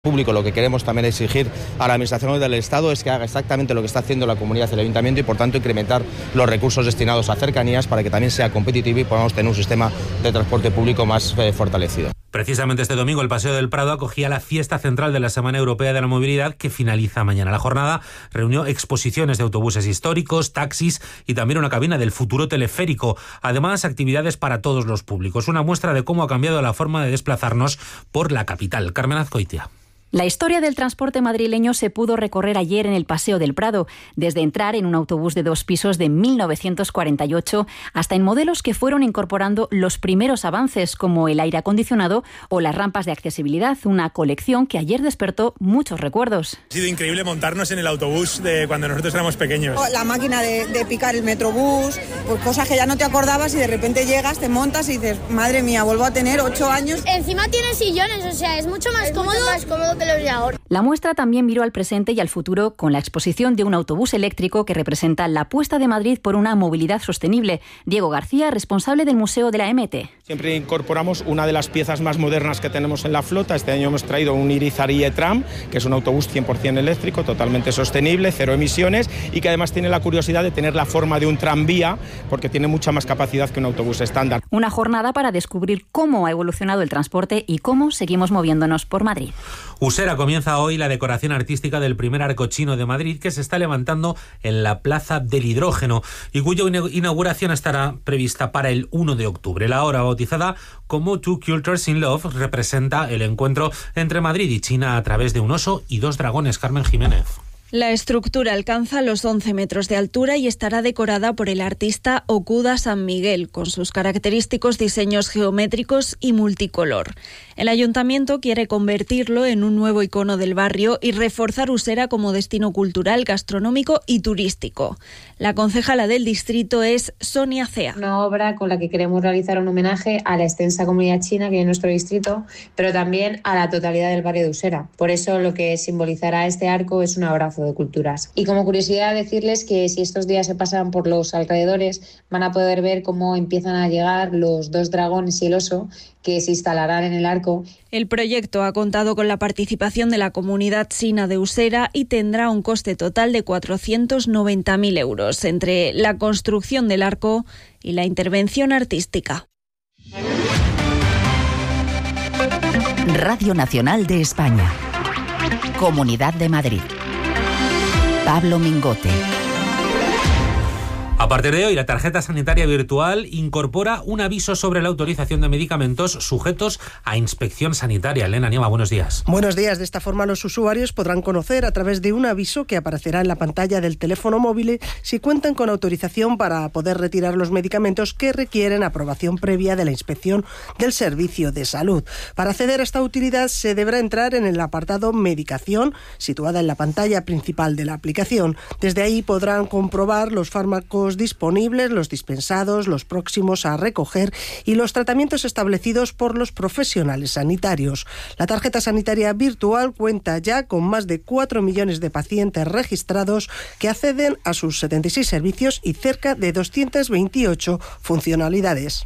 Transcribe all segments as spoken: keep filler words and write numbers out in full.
público. Lo que queremos también exigir a la Administración del Estado es que haga exactamente lo que está haciendo la comunidad y el Ayuntamiento y por tanto incrementar los recursos destinados a cercanías para que también sea competitivo y podamos tener un sistema de transporte público más eh, fortalecido. Precisamente este domingo el Paseo del Prado acogía la fiesta central de la Semana Europea de la Movilidad, que finaliza mañana. La jornada reunió exposiciones de autobuses históricos, taxis y también una cabina del futuro teleférico. Además, actividades para todos los públicos. Una muestra de cómo ha cambiado la forma de desplazarnos por la capital. Carmen Azcoitia. La historia del transporte madrileño se pudo recorrer ayer en el Paseo del Prado, desde entrar en un autobús de dos pisos de mil novecientos cuarenta y ocho hasta en modelos que fueron incorporando los primeros avances como el aire acondicionado o las rampas de accesibilidad, una colección que ayer despertó muchos recuerdos. Ha sido increíble montarnos en el autobús de cuando nosotros éramos pequeños. La máquina de, de picar el metrobús, pues cosas que ya no te acordabas y de repente llegas, te montas y dices, madre mía, vuelvo a tener ocho años. Encima tiene sillones, o sea, es mucho más es cómodo, mucho más cómodo que los de ahora. La muestra también miró al presente y al futuro con la exposición de un autobús eléctrico que representa la apuesta de Madrid por una movilidad sostenible. Diego García, responsable del Museo de la E M T. Siempre incorporamos una de las piezas más modernas que tenemos en la flota. Este año hemos traído un Irizarry E-Tram, que es un autobús cien por ciento eléctrico, totalmente sostenible, cero emisiones y que además tiene la curiosidad de tener la forma de un tranvía porque tiene mucha más capacidad que un autobús estándar. Una jornada para descubrir cómo ha evolucionado el transporte y cómo seguimos moviéndonos por Madrid. Usera comienza hoy la decoración artística del primer arco chino de Madrid, que se está levantando en la Plaza del Hidrógeno y cuya inauguración estará prevista para el uno de octubre. La obra, bautizada como Two Cultures in Love, representa el encuentro entre Madrid y China a través de un oso y dos dragones. Carmen Jiménez. La estructura alcanza los once metros de altura y estará decorada por el artista Okuda San Miguel, con sus característicos diseños geométricos y multicolor. El ayuntamiento quiere convertirlo en un nuevo icono del barrio y reforzar Usera como destino cultural, gastronómico y turístico. La concejala del distrito es Sonia Cea. Una obra con la que queremos realizar un homenaje a la extensa comunidad china que hay en nuestro distrito, pero también a la totalidad del barrio de Usera. Por eso lo que simbolizará este arco es un abrazo de culturas. Y como curiosidad decirles que si estos días se pasan por los alrededores van a poder ver cómo empiezan a llegar los dos dragones y el oso que se instalarán en el arco. El proyecto ha contado con la participación de la comunidad china de Usera y tendrá un coste total de cuatrocientos noventa mil euros entre la construcción del arco y la intervención artística. Radio Nacional de España. Comunidad de Madrid. Pablo Mingote. A partir de hoy, la tarjeta sanitaria virtual incorpora un aviso sobre la autorización de medicamentos sujetos a inspección sanitaria. Elena Nieva, buenos días. Buenos días. De esta forma, los usuarios podrán conocer a través de un aviso que aparecerá en la pantalla del teléfono móvil si cuentan con autorización para poder retirar los medicamentos que requieren aprobación previa de la inspección del Servicio de Salud. Para acceder a esta utilidad se deberá entrar en el apartado Medicación, situada en la pantalla principal de la aplicación. Desde ahí podrán comprobar los fármacos disponibles, los dispensados, los próximos a recoger y los tratamientos establecidos por los profesionales sanitarios. La tarjeta sanitaria virtual cuenta ya con más de cuatro millones de pacientes registrados que acceden a sus setenta y seis servicios y cerca de doscientas veintiocho funcionalidades.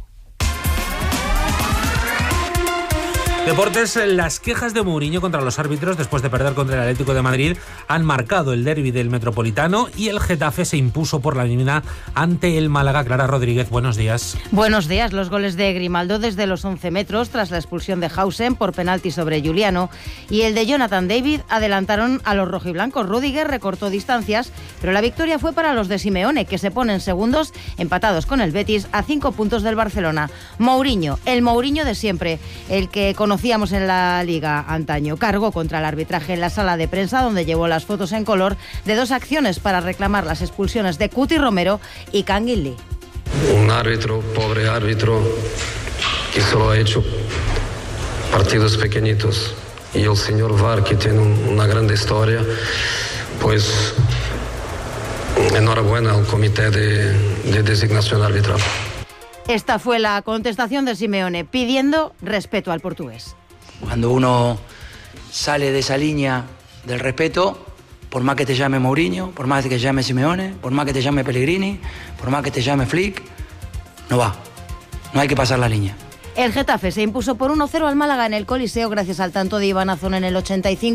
Deportes, las quejas de Mourinho contra los árbitros después de perder contra el Atlético de Madrid han marcado el derbi del Metropolitano y el Getafe se impuso por la mínima ante el Málaga. Clara Rodríguez, buenos días. Buenos días. Los goles de Grimaldo desde los once metros tras la expulsión de Hausen por penalti sobre Juliano y el de Jonathan David adelantaron a los rojiblancos. Rüdiger recortó distancias, pero la victoria fue para los de Simeone, que se ponen segundos empatados con el Betis a cinco puntos del Barcelona. Mourinho, el Mourinho de siempre, el que conocíamos en la Liga antaño, cargó contra el arbitraje en la sala de prensa donde llevó las fotos en color de dos acciones para reclamar las expulsiones de Cuti Romero y Canguilí. Un árbitro, pobre árbitro, que solo ha hecho partidos pequeñitos y el señor V A R, que tiene una gran historia, pues enhorabuena al comité de, de designación arbitral. Esta fue la contestación de Simeone, pidiendo respeto al portugués. Cuando uno sale de esa línea del respeto, por más que te llame Mourinho, por más que te llame Simeone, por más que te llame Pellegrini, por más que te llame Flick, no va. No hay que pasar la línea. El Getafe se impuso por uno cero al Málaga en el Coliseo gracias al tanto de Iván Azón en el ochenta y cinco.